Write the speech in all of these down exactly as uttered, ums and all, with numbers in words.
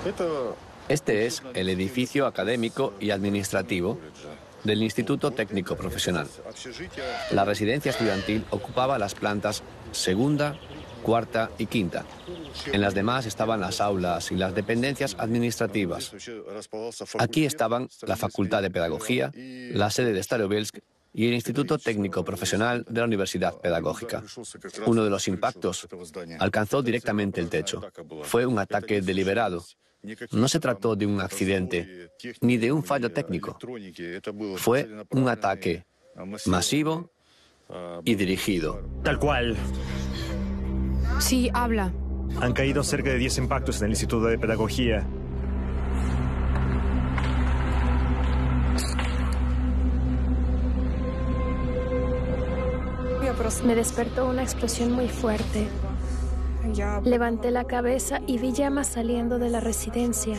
Este es el edificio académico y administrativo del Instituto Técnico Profesional. La residencia estudiantil ocupaba las plantas segunda, cuarta y quinta. En las demás estaban las aulas y las dependencias administrativas. Aquí estaban la Facultad de Pedagogía, la sede de Starobielsk y el Instituto Técnico Profesional de la Universidad Pedagógica. Uno de los impactos alcanzó directamente el techo. Fue un ataque deliberado. No se trató de un accidente ni de un fallo técnico. Fue un ataque masivo y dirigido. Tal cual. Sí, habla. Han caído cerca de diez impactos en el Instituto de Pedagogía. Me despertó una explosión muy fuerte. Levanté la cabeza y vi llamas saliendo de la residencia.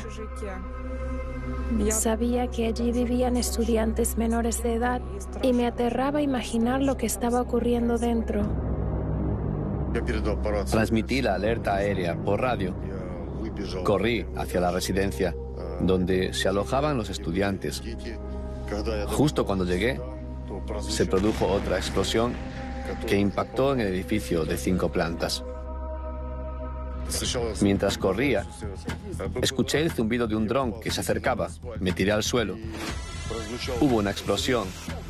Sabía que allí vivían estudiantes menores de edad y me aterraba imaginar lo que estaba ocurriendo dentro. Transmití la alerta aérea por radio. Corrí hacia la residencia, donde se alojaban los estudiantes. Justo cuando llegué, se produjo otra explosión que impactó en el edificio de cinco plantas. Mientras corría, escuché el zumbido de un dron que se acercaba. Me tiré al suelo. Hubo una explosión.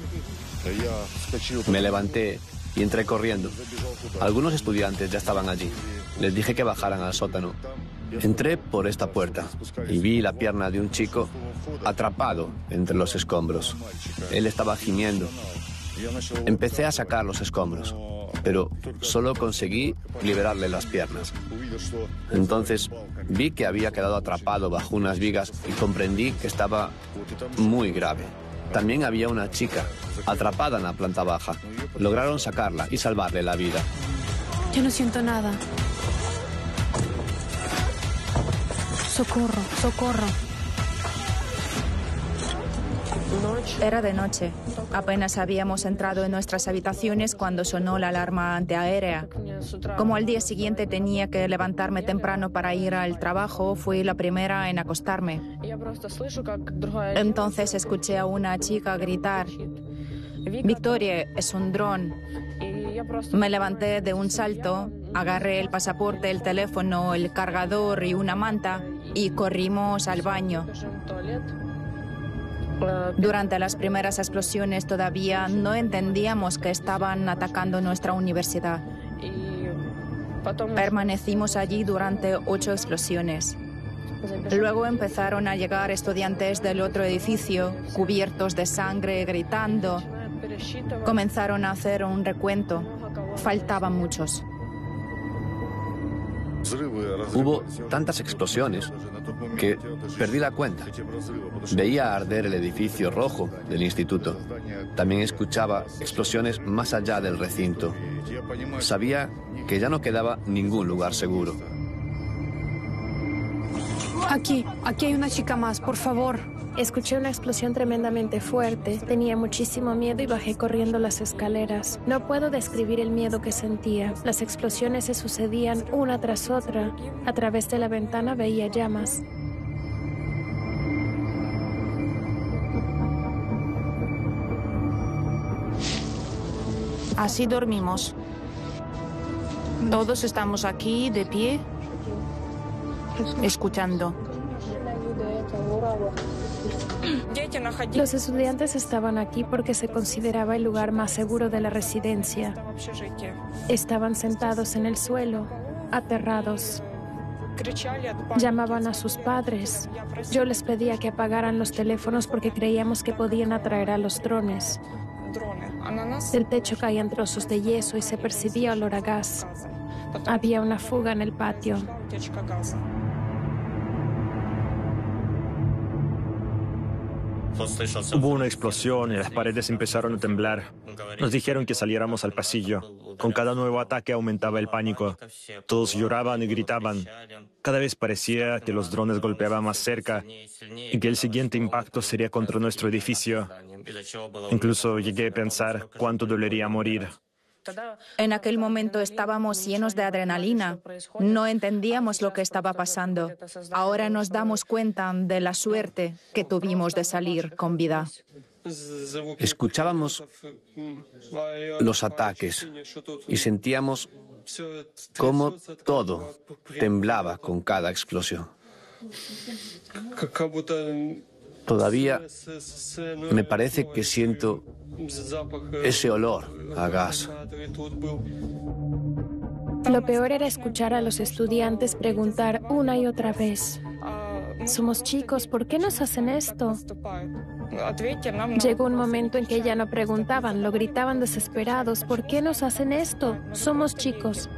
Me levanté y entré corriendo. Algunos estudiantes ya estaban allí. Les dije que bajaran al sótano. Entré por esta puerta y vi la pierna de un chico atrapado entre los escombros. Él estaba gimiendo. Empecé a sacar los escombros, pero solo conseguí liberarle las piernas. Entonces vi que había quedado atrapado bajo unas vigas y comprendí que estaba muy grave. También había una chica atrapada en la planta baja. Lograron sacarla y salvarle la vida. Yo no siento nada. Socorro, socorro. Era de noche. Apenas habíamos entrado en nuestras habitaciones cuando sonó la alarma antiaérea. Como al día siguiente tenía que levantarme temprano para ir al trabajo, fui la primera en acostarme. Entonces escuché a una chica gritar: «Victoria, es un dron». Me levanté de un salto, agarré el pasaporte, el teléfono, el cargador y una manta y corrimos al baño. Durante las primeras explosiones todavía no entendíamos que estaban atacando nuestra universidad. Permanecimos allí durante ocho explosiones. Luego empezaron a llegar estudiantes del otro edificio, cubiertos de sangre, gritando. Comenzaron a hacer un recuento. Faltaban muchos. Hubo tantas explosiones que perdí la cuenta. Veía arder el edificio rojo del instituto. También escuchaba explosiones más allá del recinto. Sabía que ya no quedaba ningún lugar seguro. Aquí, aquí hay una chica más, por favor. Escuché una explosión tremendamente fuerte. Tenía muchísimo miedo y bajé corriendo las escaleras. No puedo describir el miedo que sentía. Las explosiones se sucedían una tras otra. A través de la ventana veía llamas. Así dormimos. Todos estamos aquí de pie, escuchando. Los estudiantes estaban aquí porque se consideraba el lugar más seguro de la residencia. Estaban sentados en el suelo, aterrados. Llamaban a sus padres. Yo les pedía que apagaran los teléfonos porque creíamos que podían atraer a los drones. Del techo caían trozos de yeso y se percibía olor a gas. Había una fuga en el patio. Hubo una explosión y las paredes empezaron a temblar. Nos dijeron que saliéramos al pasillo. Con cada nuevo ataque aumentaba el pánico. Todos lloraban y gritaban. Cada vez parecía que los drones golpeaban más cerca y que el siguiente impacto sería contra nuestro edificio. Incluso llegué a pensar cuánto dolería morir. En aquel momento estábamos llenos de adrenalina. No entendíamos lo que estaba pasando. Ahora nos damos cuenta de la suerte que tuvimos de salir con vida. Escuchábamos los ataques y sentíamos cómo todo temblaba con cada explosión. Todavía me parece que siento ese olor a gas. Lo peor era escuchar a los estudiantes preguntar una y otra vez: somos chicos, ¿por qué nos hacen esto? Llegó un momento en que ya no preguntaban, lo gritaban desesperados: ¿por qué nos hacen esto? Somos chicos.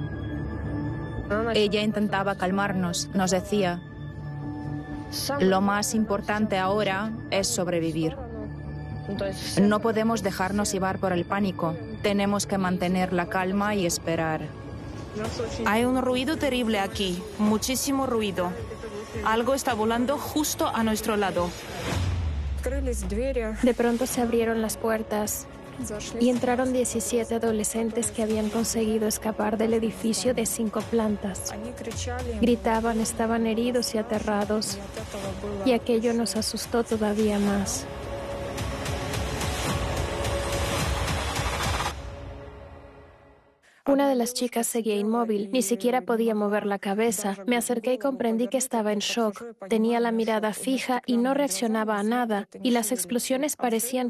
Ella intentaba calmarnos, nos decía: lo más importante ahora es sobrevivir. No podemos dejarnos llevar por el pánico. Tenemos que mantener la calma y esperar. Hay un ruido terrible aquí, muchísimo ruido. Algo está volando justo a nuestro lado. De pronto se abrieron las puertas y entraron diecisiete adolescentes que habían conseguido escapar del edificio de cinco plantas. Gritaban, estaban heridos y aterrados, y aquello nos asustó todavía más. Una de las chicas seguía inmóvil, ni siquiera podía mover la cabeza. Me acerqué y comprendí que estaba en shock. Tenía la mirada fija y no reaccionaba a nada, y las explosiones parecían